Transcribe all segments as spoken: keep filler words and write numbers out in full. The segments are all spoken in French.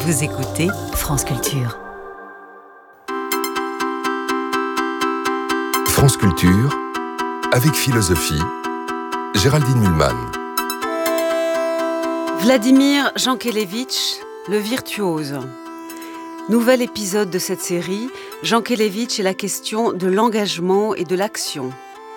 Vous écoutez France Culture. France Culture, avec philosophie, Géraldine Mühlmann. Vladimir Jankélévitch, le virtuose. Nouvel épisode de cette série, Jankélévitch et la question de l'engagement et de l'action.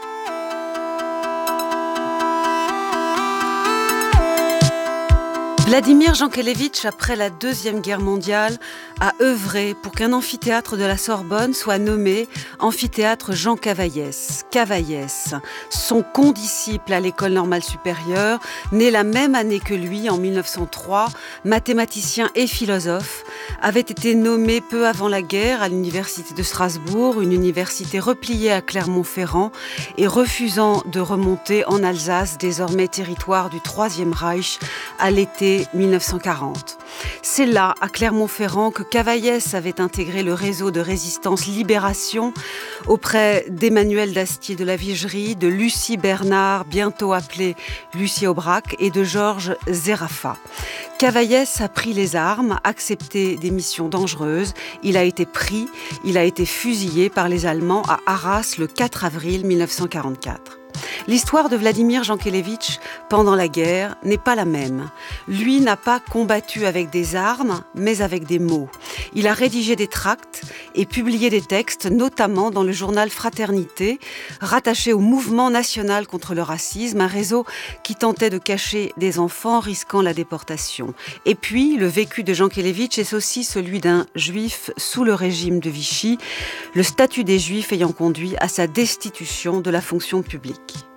Vladimir Jankélévitch, après la Deuxième Guerre mondiale, a œuvré pour qu'un amphithéâtre de la Sorbonne soit nommé amphithéâtre Jean Cavaillès. Cavaillès, son condisciple à l'École normale supérieure, né la même année que lui, en mille neuf cent trois, mathématicien et philosophe, avait été nommé peu avant la guerre à l'université de Strasbourg, une université repliée à Clermont-Ferrand et refusant de remonter en Alsace, désormais territoire du Troisième Reich, à l'été mille neuf cent quarante. C'est là, à Clermont-Ferrand, que Cavaillès avait intégré le réseau de résistance Libération auprès d'Emmanuel d'Astier de la Vigerie, de Lucie Bernard, bientôt appelée Lucie Aubrac, et de Georges Zerafa. Cavaillès a pris les armes, accepté des missions dangereuses. Il a été pris, il a été fusillé par les Allemands à Arras le quatre avril mille neuf cent quarante-quatre. L'histoire de Vladimir Jankélévitch pendant la guerre n'est pas la même. Lui n'a pas combattu avec des armes, mais avec des mots. Il a rédigé des tracts et publié des textes, notamment dans le journal Fraternité, rattaché au mouvement national contre le racisme, un réseau qui tentait de cacher des enfants risquant la déportation. Et puis, le vécu de Jankélévitch est aussi celui d'un juif sous le régime de Vichy, le statut des juifs ayant conduit à sa destitution de la fonction publique.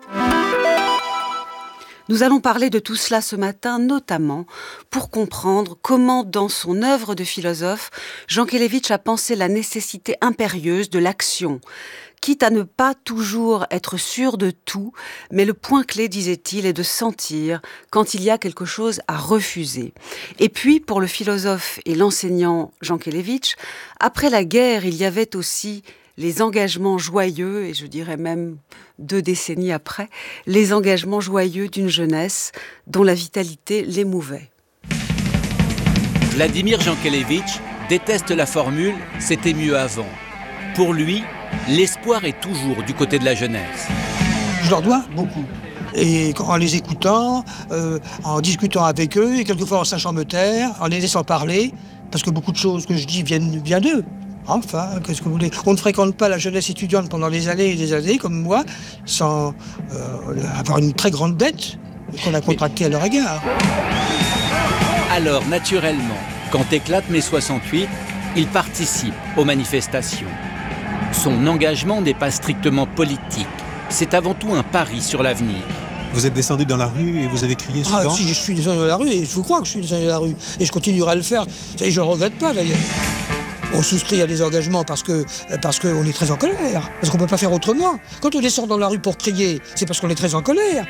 Nous allons parler de tout cela ce matin, notamment pour comprendre comment, dans son œuvre de philosophe, Jankélévitch a pensé la nécessité impérieuse de l'action, quitte à ne pas toujours être sûr de tout, mais le point clé, disait-il, est de sentir quand il y a quelque chose à refuser. Et puis, pour le philosophe et l'enseignant Jankélévitch, après la guerre, il y avait aussi les engagements joyeux, et je dirais même deux décennies après, les engagements joyeux d'une jeunesse dont la vitalité l'émouvait. Vladimir Jankélévitch déteste la formule « c'était mieux avant ». Pour lui, l'espoir est toujours du côté de la jeunesse. Je leur dois beaucoup. Et en les écoutant, euh, en discutant avec eux, et quelquefois en sachant me taire, en les laissant parler, parce que beaucoup de choses que je dis viennent, viennent d'eux. Enfin, qu'est-ce que vous voulez ? On ne fréquente pas la jeunesse étudiante pendant des années et des années, comme moi, sans euh, avoir une très grande dette qu'on a contractée à leur égard. Alors, naturellement, quand éclate mai soixante-huit, il participe aux manifestations. Son engagement n'est pas strictement politique, c'est avant tout un pari sur l'avenir. Vous êtes descendu dans la rue et vous avez crié souvent ? Ah, si, je suis descendu dans la rue, et je vous crois que je suis descendu dans la rue, et je continuerai à le faire, et je ne le regrette pas d'ailleurs. On souscrit à des engagements parce que parce qu'on est très en colère, parce qu'on ne peut pas faire autrement. Quand on descend dans la rue pour crier, c'est parce qu'on est très en colère.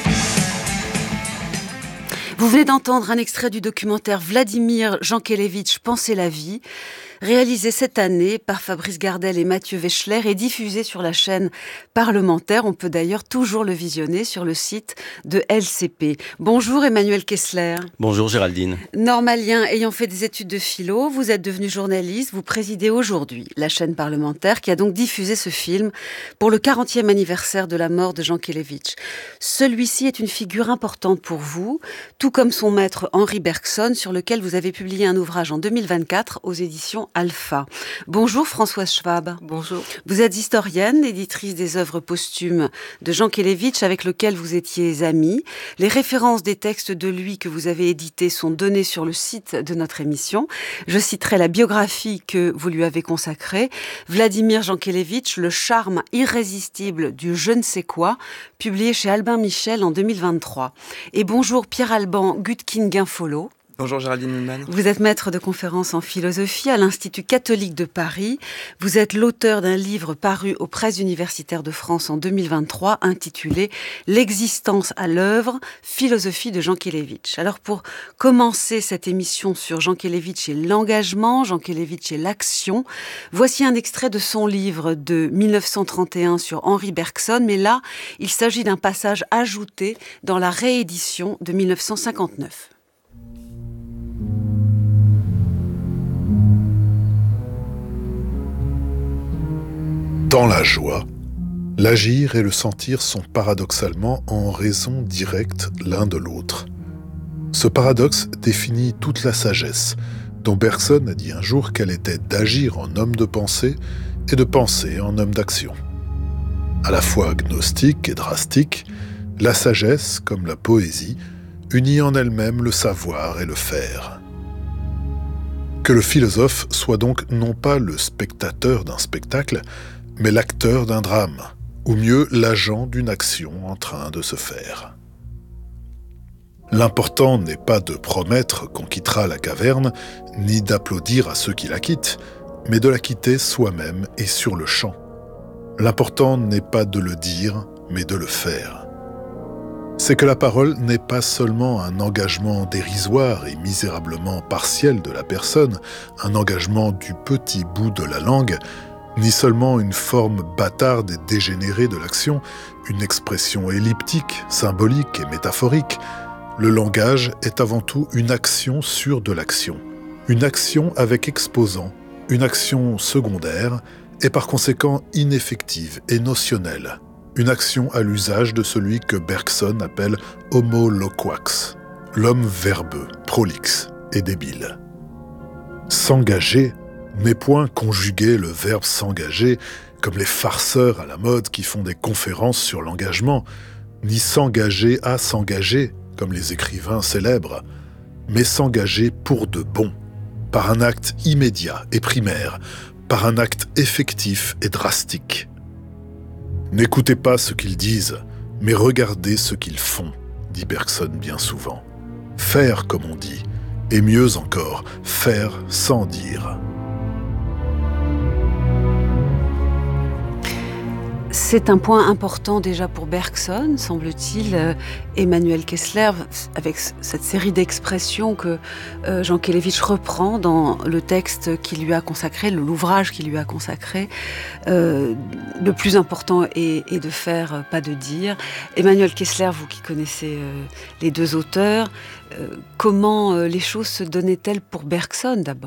Vous venez d'entendre un extrait du documentaire Vladimir Jankélévitch, Penser la vie, réalisé cette année par Fabrice Gardel et Mathieu Wechsler et diffusé sur la chaîne parlementaire. On peut d'ailleurs toujours le visionner sur le site de L C P. Bonjour Emmanuel Kessler. Bonjour Géraldine. Normalien ayant fait des études de philo, vous êtes devenu journaliste, vous présidez aujourd'hui la chaîne parlementaire qui a donc diffusé ce film pour le quarantième anniversaire de la mort de Jankélévitch. Celui-ci est une figure importante pour vous, tout comme son maître Henri Bergson, sur lequel vous avez publié un ouvrage en deux mille vingt-quatre aux éditions Alpha. Bonjour Françoise Schwab. Bonjour. Vous êtes historienne, éditrice des œuvres posthumes de Jankélévitch avec lequel vous étiez amie. Les références des textes de lui que vous avez édités sont données sur le site de notre émission. Je citerai la biographie que vous lui avez consacrée. Vladimir Jankélévitch, le charme irrésistible du je ne sais quoi, publié chez Albin Michel en deux mille vingt-trois. Et bonjour Pierre-Alban Gutkin-Guinfolot. Bonjour Géraldine Mühlmann. Vous êtes maître de conférences en philosophie à l'Institut catholique de Paris. Vous êtes l'auteur d'un livre paru aux presses universitaires de France en deux mille vingt-trois intitulé « L'existence à l'œuvre, philosophie de Jankélévitch ». Alors pour commencer cette émission sur Jankélévitch et l'engagement, Jankélévitch et l'action, voici un extrait de son livre de mille neuf cent trente et un sur Henri Bergson, mais là, il s'agit d'un passage ajouté dans la réédition de mille neuf cent cinquante-neuf. Dans la joie, l'agir et le sentir sont paradoxalement en raison directe l'un de l'autre. Ce paradoxe définit toute la sagesse, dont Bergson a dit un jour qu'elle était d'agir en homme de pensée et de penser en homme d'action. À la fois gnostique et drastique, la sagesse, comme la poésie, unit en elle-même le savoir et le faire. Que le philosophe soit donc non pas le spectateur d'un spectacle, mais l'acteur d'un drame, ou mieux l'agent d'une action en train de se faire. L'important n'est pas de promettre qu'on quittera la caverne, ni d'applaudir à ceux qui la quittent, mais de la quitter soi-même et sur le champ. L'important n'est pas de le dire, mais de le faire. C'est que la parole n'est pas seulement un engagement dérisoire et misérablement partiel de la personne, un engagement du petit bout de la langue, ni seulement une forme bâtarde et dégénérée de l'action, une expression elliptique, symbolique et métaphorique. Le langage est avant tout une action sur de l'action, une action avec exposant, une action secondaire et par conséquent ineffective et notionnelle, une action à l'usage de celui que Bergson appelle « homo loquax », l'homme verbeux, prolixe et débile. S'engager n'est point conjuguer le verbe s'engager comme les farceurs à la mode qui font des conférences sur l'engagement, ni s'engager à s'engager comme les écrivains célèbres, mais s'engager pour de bon, par un acte immédiat et primaire, par un acte effectif et drastique. N'écoutez pas ce qu'ils disent, mais regardez ce qu'ils font, dit Bergson bien souvent. Faire comme on dit, et mieux encore, faire sans dire. C'est un point important déjà pour Bergson, semble-t-il. Euh, Emmanuel Kessler, avec cette série d'expressions que euh, Jean Kelevitch reprend dans le texte qu'il lui a consacré, l'ouvrage qu'il lui a consacré, euh, le plus important est, est de faire, pas de dire. Emmanuel Kessler, vous qui connaissez euh, les deux auteurs, euh, comment euh, les choses se donnaient-elles pour Bergson d'abord ?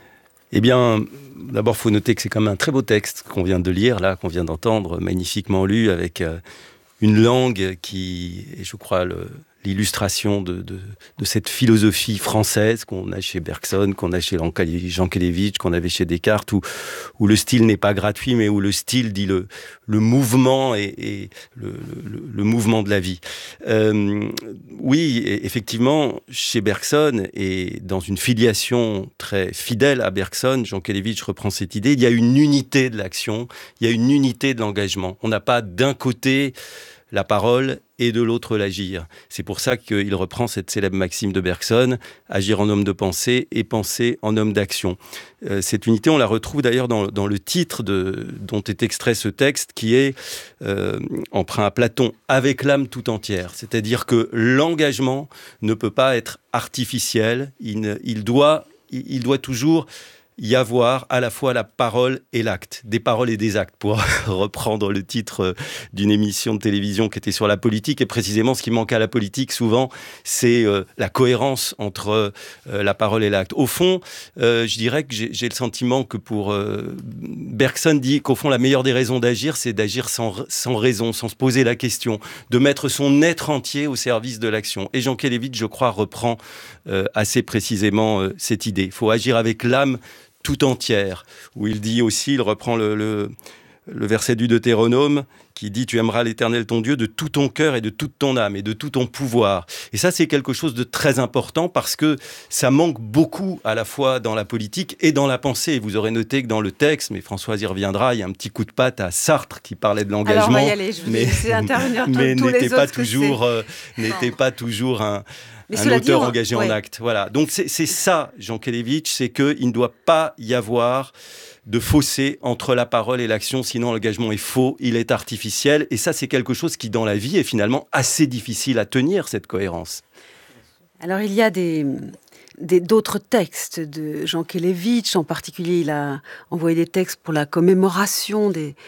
Eh bien, d'abord, il faut noter que c'est quand même un très beau texte qu'on vient de lire, là, qu'on vient d'entendre, magnifiquement lu, avec euh, une langue qui est, je crois, le, l'illustration de, de, de cette philosophie française qu'on a chez Bergson, qu'on a chez Jean Kelevitch, qu'on avait chez Descartes, où, où le style n'est pas gratuit, mais où le style dit le, le mouvement et, et le, le, le mouvement de la vie. Euh, oui, effectivement, chez Bergson, et dans une filiation très fidèle à Bergson, Jean Kelevitch reprend cette idée, il y a une unité de l'action, il y a une unité de l'engagement. On n'a pas d'un côté la parole et de l'autre l'agir. C'est pour ça qu'il reprend cette célèbre maxime de Bergson, agir en homme de pensée et penser en homme d'action. Euh, cette unité, on la retrouve d'ailleurs dans, dans le titre de, dont est extrait ce texte, qui est euh, emprunt à Platon, avec l'âme tout entière. C'est-à-dire que l'engagement ne peut pas être artificiel, il, ne, il, doit, il, il doit toujours y avoir à la fois la parole et l'acte, des paroles et des actes, pour reprendre le titre d'une émission de télévision qui était sur la politique. Et précisément, ce qui manque à la politique, souvent, c'est euh, la cohérence entre euh, la parole et l'acte. Au fond, euh, je dirais que j'ai, j'ai le sentiment que pour... Euh, Bergson dit qu'au fond, la meilleure des raisons d'agir, c'est d'agir sans, sans raison, sans se poser la question, de mettre son être entier au service de l'action. Et Jean Kelevitch, je crois, reprend euh, assez précisément euh, cette idée. Il faut agir avec l'âme tout entière, où il dit aussi, il reprend le, le, le verset du Deutéronome qui dit « Tu aimeras l'Éternel ton Dieu de tout ton cœur et de toute ton âme et de tout ton pouvoir ». Et ça, c'est quelque chose de très important parce que ça manque beaucoup à la fois dans la politique et dans la pensée. Vous aurez noté que dans le texte, mais Françoise y reviendra, il y a un petit coup de patte à Sartre qui parlait de l'engagement. Alors on va y aller, je vous mais, laisser intervenir tout, mais tous n'était les pas autres toujours, euh, n'était pas toujours un... Mais un auteur dit, engagé ouais. en acte. Voilà. Donc c'est, c'est ça, Jean Kelevitch, c'est qu'il ne doit pas y avoir de fossé entre la parole et l'action, sinon l'engagement est faux, il est artificiel. Et ça, c'est quelque chose qui, dans la vie, est finalement assez difficile à tenir, cette cohérence. Alors, il y a des... Des, d'autres textes de Jean Kelevitch, en particulier, il a envoyé des textes pour la commémoration des,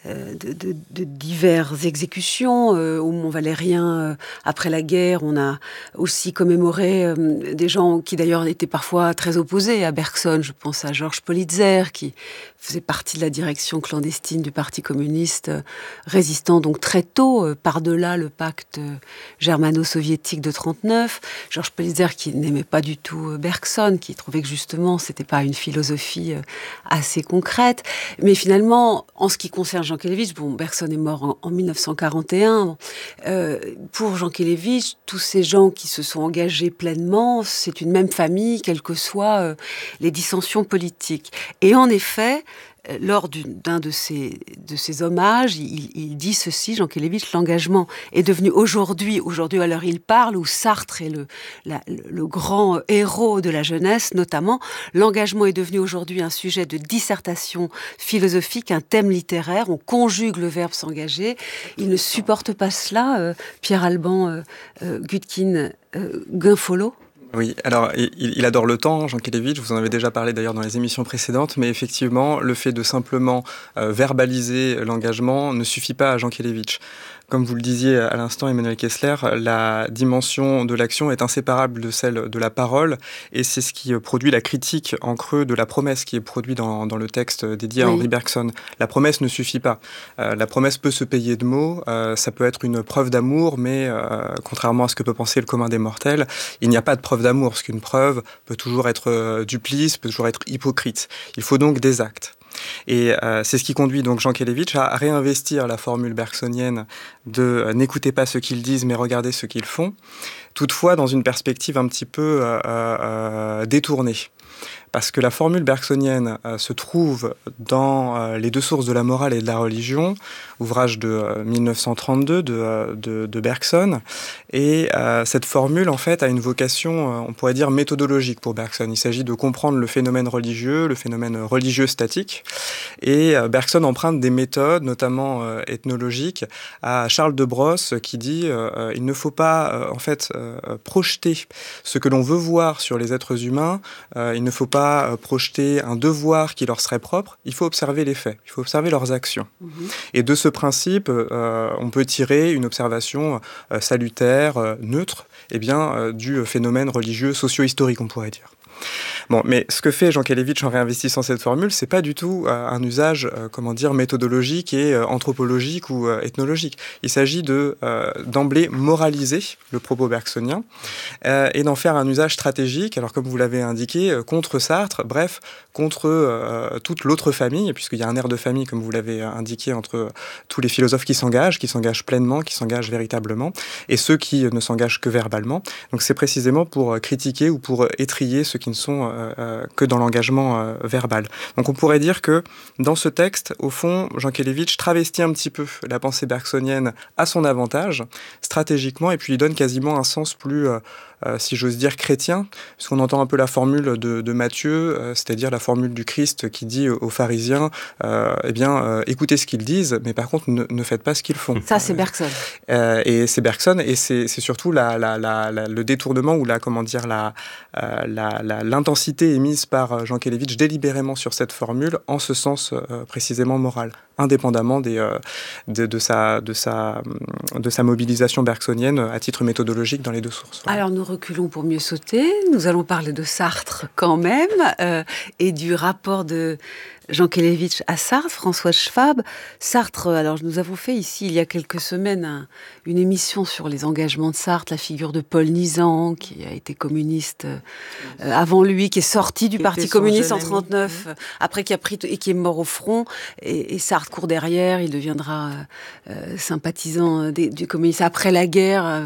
De, de, de diverses exécutions. Euh, au Mont Valérien, euh, après la guerre, on a aussi commémoré euh, des gens qui d'ailleurs étaient parfois très opposés à Bergson. Je pense à Georges Politzer, qui faisait partie de la direction clandestine du Parti communiste, euh, résistant donc très tôt, euh, par-delà le pacte euh, germano-soviétique de trente-neuf. Georges Politzer qui n'aimait pas du tout euh, Bergson, qui trouvait que justement c'était pas une philosophie euh, assez concrète. Mais finalement, en ce qui concerne Jankélévitch, bon, Bergson est mort en, en mille neuf cent quarante et un. Euh, pour Jankélévitch, tous ces gens qui se sont engagés pleinement, c'est une même famille, quelles que soient euh, les dissensions politiques. Et en effet, lors d'un de ces, de ces hommages, il, il dit ceci, Jankélévitch, l'engagement est devenu aujourd'hui, aujourd'hui à l'heure il parle, où Sartre est le, la, le grand héros de la jeunesse notamment, l'engagement est devenu aujourd'hui un sujet de dissertation philosophique, un thème littéraire, on conjugue le verbe s'engager. Il ne supporte pas cela, euh, Pierre Alban, euh, euh, Gutkin, euh, Guinfollo. Oui, alors il, il adore le temps, Jankélévitch, vous en avez déjà parlé d'ailleurs dans les émissions précédentes, mais effectivement, le fait de simplement euh, verbaliser l'engagement ne suffit pas à Jankélévitch. Comme vous le disiez à l'instant, Emmanuel Kessler, la dimension de l'action est inséparable de celle de la parole, et c'est ce qui produit la critique en creux de la promesse qui est produite dans, dans le texte dédié à oui. Henri Bergson. La promesse ne suffit pas. Euh, la promesse peut se payer de mots, euh, ça peut être une preuve d'amour, mais euh, contrairement à ce que peut penser le commun des mortels, il n'y a pas de preuve d'amour, parce qu'une preuve peut toujours être euh, duplice, peut toujours être hypocrite. Il faut donc des actes. Et euh, c'est ce qui conduit donc Jankélévitch à réinvestir la formule bergsonienne de euh, « n'écoutez pas ce qu'ils disent, mais regardez ce qu'ils font », toutefois dans une perspective un petit peu euh, euh, détournée. Parce que la formule bergsonienne euh, se trouve dans euh, Les deux sources de la morale et de la religion, ouvrage de euh, mille neuf cent trente-deux de, euh, de, de Bergson. Et euh, cette formule, en fait, a une vocation, euh, on pourrait dire, méthodologique pour Bergson. Il s'agit de comprendre le phénomène religieux, le phénomène religieux statique. Et euh, Bergson emprunte des méthodes, notamment euh, ethnologiques, à Charles de Brosse, qui dit euh, « il ne faut pas, euh, en fait, euh, projeter ce que l'on veut voir sur les êtres humains, euh, il ne faut pas projeter un devoir qui leur serait propre, il faut observer les faits, il faut observer leurs actions. Mmh. Et de ce principe, euh, on peut tirer une observation euh, salutaire, euh, neutre, eh bien, euh, du phénomène religieux socio-historique, on pourrait dire. Bon, mais ce que fait Jankélévitch en réinvestissant cette formule, c'est pas du tout euh, un usage, euh, comment dire, méthodologique et euh, anthropologique ou euh, ethnologique. Il s'agit de euh, d'emblée moraliser le propos bergsonien euh, et d'en faire un usage stratégique. Alors, comme vous l'avez indiqué, euh, contre Sartre, bref, contre euh, toute l'autre famille, puisqu'il y a un air de famille, comme vous l'avez indiqué, entre euh, tous les philosophes qui s'engagent, qui s'engagent pleinement, qui s'engagent véritablement, et ceux qui euh, ne s'engagent que verbalement. Donc, c'est précisément pour euh, critiquer ou pour euh, étrier ceux qui ne sont euh, Euh, que dans l'engagement euh, verbal. Donc on pourrait dire que dans ce texte, au fond, Jankélévitch travestit un petit peu la pensée bergsonienne à son avantage, stratégiquement, et puis lui donne quasiment un sens plus, euh, euh, si j'ose dire, chrétien, parce qu'on entend un peu la formule de, de Matthieu, euh, c'est-à-dire la formule du Christ qui dit aux pharisiens, euh, eh bien, euh, écoutez ce qu'ils disent, mais par contre, ne, ne faites pas ce qu'ils font. Ça, c'est Bergson. Euh, et c'est Bergson, et c'est, c'est surtout la, la, la, la, le détournement ou la, comment dire, la, euh, la, la, l'intensité émise par Jankélévitch délibérément sur cette formule en ce sens euh, précisément moral, indépendamment des, euh, de, de, sa, de, sa, de sa mobilisation bergsonienne à titre méthodologique dans les deux sources. Voilà. Alors nous reculons pour mieux sauter, nous allons parler de Sartre quand même euh, et du rapport de Jankélévitch à Sartre, François Schwab. Sartre, alors nous avons fait ici il y a quelques semaines un, une émission sur les engagements de Sartre, la figure de Paul Nizan qui a été communiste euh, avant lui, qui est sorti du qui Parti communiste en trente-neuf, mmh. après qui a pris et qui est mort au front, et, et Sartre court derrière, il deviendra euh, sympathisant des, du communisme après la guerre. Euh,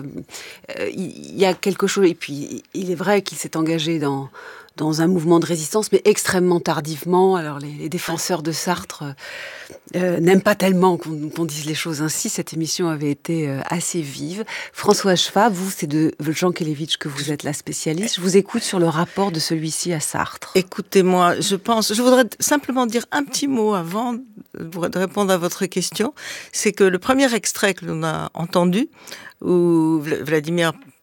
il y a quelque chose, et puis il est vrai qu'il s'est engagé dans dans un mouvement de résistance, mais extrêmement tardivement. Alors, les, les défenseurs de Sartre euh, n'aiment pas tellement qu'on, qu'on dise les choses ainsi. Cette émission avait été euh, assez vive. François Schwab, vous, c'est de Jankélévitch que vous êtes la spécialiste. Je vous écoute sur le rapport de celui-ci à Sartre. Écoutez-moi, je pense... Je voudrais simplement dire un petit mot avant de répondre à votre question. C'est que le premier extrait que l'on a entendu, où Vladimir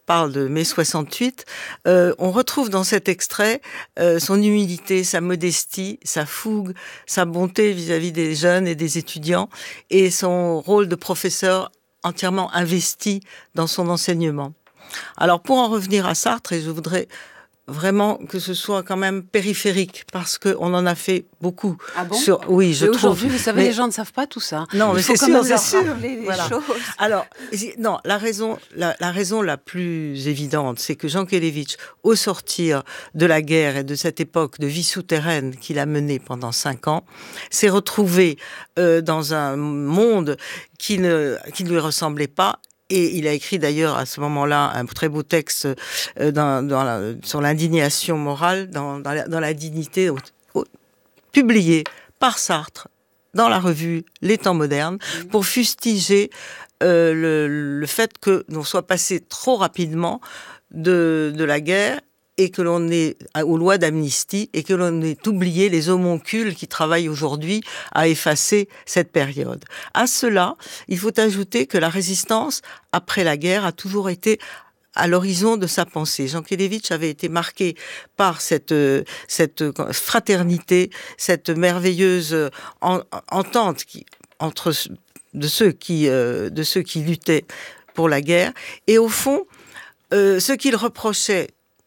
parle de mai soixante-huit, euh, on retrouve dans cet extrait euh, son humilité, sa modestie, sa fougue, sa bonté vis-à-vis des jeunes et des étudiants, et son rôle de professeur entièrement investi dans son enseignement. Alors pour en revenir à Sartre, et je voudrais vraiment que ce soit quand même périphérique, parce qu'on en a fait beaucoup. Ah bon sur... Oui, je mais trouve. Aujourd'hui, vous savez, mais... les gens ne savent pas tout ça. Non, Il mais faut c'est quand sûr, même c'est leur sûr. rappeler les Voilà. choses. Alors, non, la raison, la, la raison la plus évidente, c'est que Jankélévitch, au sortir de la guerre et de cette époque de vie souterraine qu'il a menée pendant cinq ans, s'est retrouvé euh, dans un monde qui ne, qui ne lui ressemblait pas. Et il a écrit d'ailleurs à ce moment-là un très beau texte euh, dans, dans la, sur l'indignation morale, dans, dans, la, dans la dignité, au, au, publié par Sartre dans la revue Les Temps modernes, pour fustiger euh, le, le fait que l'on soit passé trop rapidement de, de la guerre et que l'on ait aux lois d'amnistie et que l'on ait oublié les homoncules qui travaillent aujourd'hui à effacer cette période. À cela, il faut ajouter que la résistance après la guerre a toujours été à l'horizon de sa pensée. Jankélévitch avait été marqué par cette, cette fraternité, cette merveilleuse entente qui, entre de ceux qui, de ceux qui luttaient pour la guerre. Et au fond, euh, ce qu'il reprochait,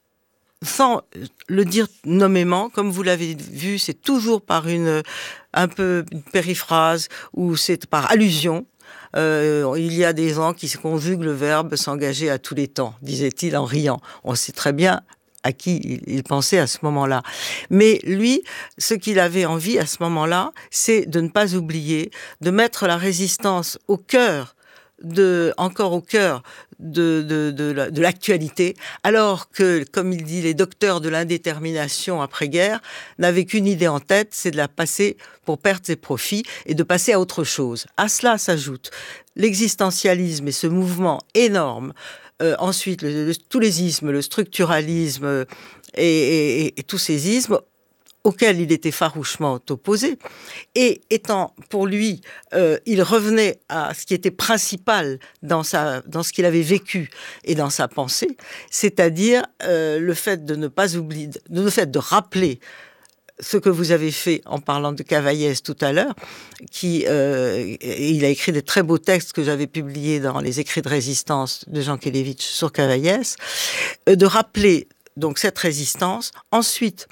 sans le dire nommément, comme vous l'avez vu, c'est toujours par une un peu une périphrase ou c'est par allusion. Euh, il y a des gens qui conjuguent le verbe s'engager à tous les temps, disait-il en riant. On sait très bien à qui il, il pensait à ce moment-là. Mais lui, ce qu'il avait envie à ce moment-là, c'est de ne pas oublier, de mettre la résistance au cœur de, encore au cœur de, de, de, de l'actualité, alors que, comme il dit, les docteurs de l'indétermination après-guerre n'avaient qu'une idée en tête, c'est de la passer pour pertes et profits et de passer à autre chose. À cela s'ajoute l'existentialisme et ce mouvement énorme, euh, ensuite le, le, tous les ismes, le structuralisme et, et, et tous ces ismes auquel il était farouchement opposé, et étant pour lui, euh, il revenait à ce qui était principal dans sa, dans ce qu'il avait vécu et dans sa pensée, c'est-à-dire euh, le fait de ne pas oublier, le fait de rappeler ce que vous avez fait en parlant de Cavaillès tout à l'heure, qui euh, il a écrit des très beaux textes que j'avais publiés dans les écrits de résistance de Jankélévitch sur Cavaillès, euh, de rappeler donc cette résistance, ensuite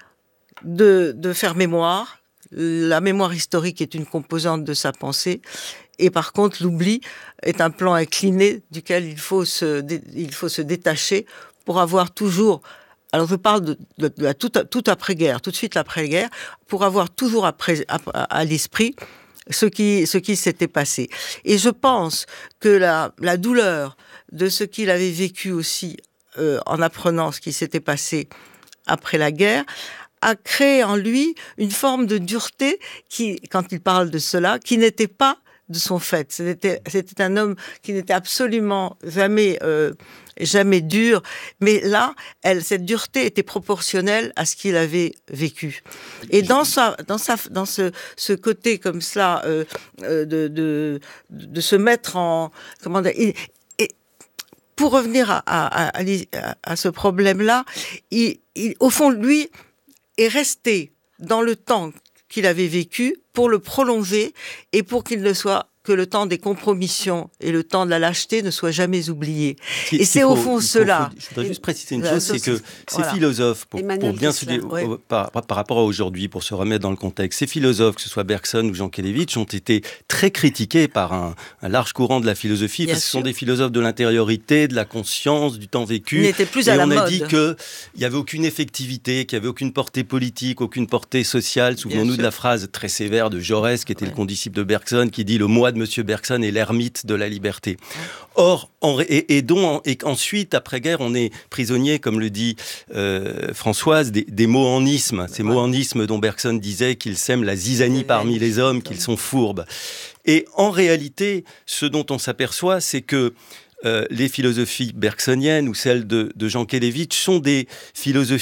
De, de faire mémoire. La mémoire historique est une composante de sa pensée. Et par contre, l'oubli est un plan incliné duquel il faut se, il faut se détacher pour avoir toujours... Alors, je parle de, de, de la toute, toute après-guerre, tout de suite l'après-guerre, pour avoir toujours après, à, à l'esprit ce qui, ce qui s'était passé. Et je pense que la, la douleur de ce qu'il avait vécu aussi euh, en apprenant ce qui s'était passé après la guerre a créé en lui une forme de dureté qui, quand il parle de cela, qui n'était pas de son fait. C'était, c'était un homme qui n'était absolument jamais, euh, jamais dur. Mais là, elle, cette dureté était proportionnelle à ce qu'il avait vécu. Et dans sa, dans sa, dans ce, ce côté comme cela, euh, de, de, de se mettre en, comment dire, et, et pour revenir à, à, à, à, à ce problème-là, il, il, au fond, lui, est resté dans le temps qu'il avait vécu pour le prolonger et pour qu'il ne soit que le temps des compromissions et le temps de la lâcheté ne soit jamais oublié. Qui, et c'est faut, au fond faut, cela. Faut, je voudrais juste préciser une voilà, chose, c'est que voilà. ces philosophes, pour, pour bien se dire, ouais. par, par rapport à aujourd'hui, pour se remettre dans le contexte, ces philosophes, que ce soit Bergson ou Jankélévitch, ont été très critiqués par un, un large courant de la philosophie, bien parce que ce sont des philosophes de l'intériorité, de la conscience, du temps vécu. Ils n'étaient plus et à la on a mode. dit qu'il n'y avait aucune effectivité, qu'il n'y avait aucune portée politique, aucune portée sociale. Souvenons-nous de la phrase très sévère de Jaurès, qui était ouais. le condisciple de Bergson, qui dit « Le moi de Monsieur Bergson est l'ermite de la liberté ». Or, en, et, et, dont, et ensuite, après-guerre, on est prisonnier, comme le dit euh, Françoise, des, des mots en isme. Ces ouais. mots en isme dont Bergson disait qu'ils sèment la zizanie parmi les hommes, qu'ils sont fourbes. Et en réalité, ce dont on s'aperçoit, c'est que euh, les philosophies bergsoniennes ou celles de, de Jankélévitch sont des philosophies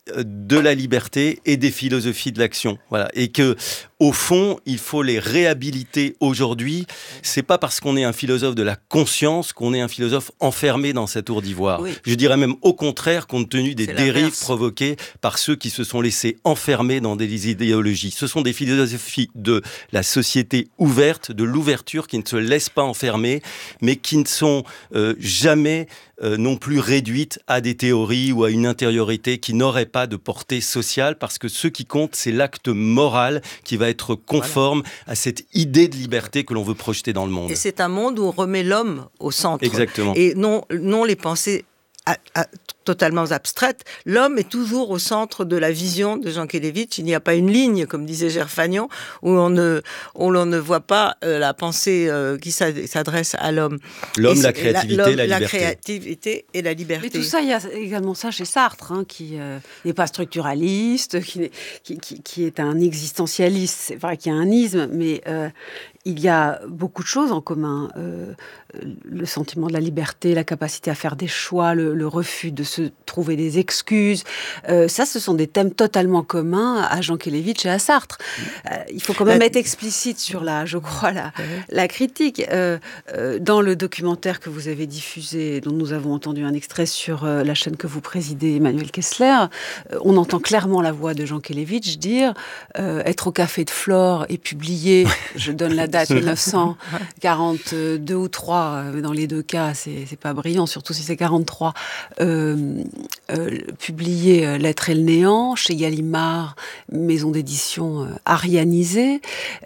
de la liberté et des philosophies de l'action. Voilà. Et que, au fond, il faut les réhabiliter aujourd'hui. C'est pas parce qu'on est un philosophe de la conscience qu'on est un philosophe enfermé dans sa tour d'ivoire. Oui. Je dirais même au contraire, compte tenu des C'est dérives l'inverse. provoquées par ceux qui se sont laissés enfermer dans des idéologies. Ce sont des philosophies de la société ouverte, de l'ouverture, qui ne se laissent pas enfermer, mais qui ne sont euh, jamais euh, non plus réduites à des théories ou à une intériorité qui n'aurait pas de portée sociale, parce que ce qui compte, c'est l'acte moral qui va être conforme voilà. à cette idée de liberté que l'on veut projeter dans le monde. Et c'est un monde où on remet l'homme au centre. Exactement. Et non, non les pensées à, à, totalement abstraite, l'homme est toujours au centre de la vision de Jankélévitch. Il n'y a pas une ligne, comme disait Gerfagnon, où on ne, où l'on ne voit pas euh, la pensée euh, qui s'adresse à l'homme. L'homme, la créativité, la, la liberté. La créativité et la liberté. Mais tout ça, il y a également ça chez Sartre, hein, qui euh, n'est pas structuraliste, qui, est, qui, qui, qui est un existentialiste. C'est vrai qu'il y a un isme, mais euh, il y a beaucoup de choses en commun. Euh, le sentiment de la liberté, la capacité à faire des choix, le, le refus de se trouver des excuses. Euh, ça, ce sont des thèmes totalement communs à Jankélévitch et à Sartre. Euh, il faut quand même être explicite sur la, je crois, la, la critique. Euh, euh, dans le documentaire que vous avez diffusé, dont nous avons entendu un extrait sur euh, la chaîne que vous présidez, Emmanuel Kessler, euh, on entend clairement la voix de Jankélévitch dire euh, « Être au café de Flore et publier », je donne la date, mille neuf cent quarante-deux ou trois, dans les deux cas, c'est, c'est pas brillant, surtout si c'est quarante-trois. Euh, euh, publier euh, L'être et le néant chez Gallimard, maison d'édition euh, arianisée.